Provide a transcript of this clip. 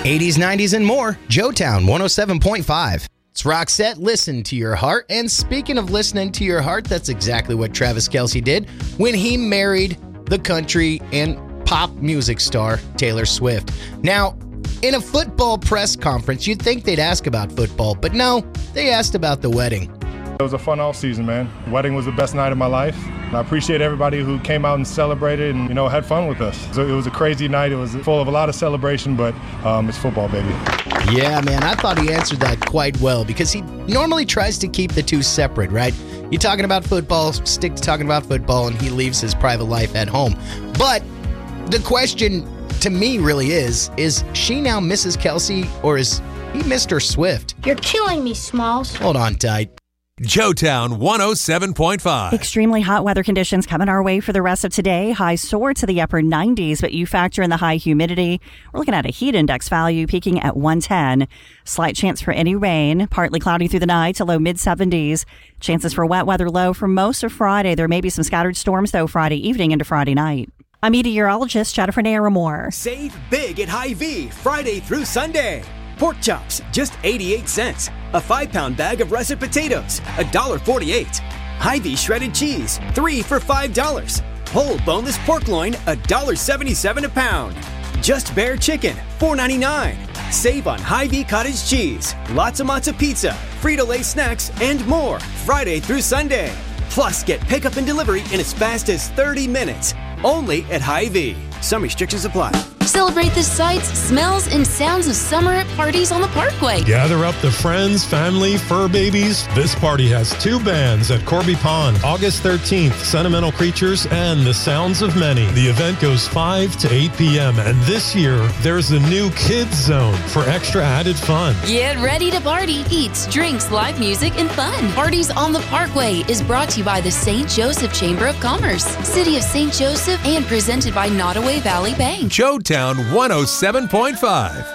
80s, 90s, and more. Joetown 107.5. It's Roxette, listen to your heart. And speaking of listening to your heart, that's exactly what Travis Kelce did when he married the country and pop music star Taylor Swift. Now, in a football press conference, you'd think they'd ask about football, but no, they asked about the wedding. It was a fun off season, man. The wedding was the best night of my life. And I appreciate everybody who came out and celebrated and, had fun with us. So it was a crazy night. It was full of a lot of celebration, but it's football, baby. Yeah, man, I thought he answered that quite well because he normally tries to keep the two separate, right? You're talking about football, stick to talking about football, and he leaves his private life at home. But the question to me really is she now Mrs. Kelce or is he Mr. Swift? You're killing me, Smalls. Hold on tight. Joetown 107.5. Extremely hot weather conditions coming our way for the rest of today. Highs soar to the upper 90s, but you factor in the high humidity. We're looking at a heat index value peaking at 110. Slight chance for any rain. Partly cloudy through the night to low mid-70s. Chances for wet weather low for most of Friday. There may be some scattered storms, though, Friday evening into Friday night. I'm meteorologist Jennifer Naramore. Save big at Hy-Vee Friday through Sunday. Pork chops, just 88 cents. A 5-pound bag of russet potatoes, $1.48. Hy-Vee shredded cheese, 3 for $5. Whole boneless pork loin, $1.77 a pound. Just Bare chicken, $4.99. Save on Hy-Vee cottage cheese, lots of matzo pizza, Frito-Lay snacks, and more Friday through Sunday. Plus, get pickup and delivery in as fast as 30 minutes. Only at Hy-Vee. Some restrictions apply. Celebrate the sights, smells, and sounds of summer at parties on the Parkway. Gather up the friends, family, fur babies. This party has 2 bands at Corby Pond. August 13th, Sentimental Creatures and The Sounds of Many. The event goes 5 to 8 p.m. And this year, there's a new kids zone for extra added fun. Get ready to party, eats, drinks, live music, and fun. Parties on the Parkway is brought to you by the St. Joseph Chamber of Commerce, City of St. Joseph, and presented by Nottoway Valley Bank. Joetown 107.5.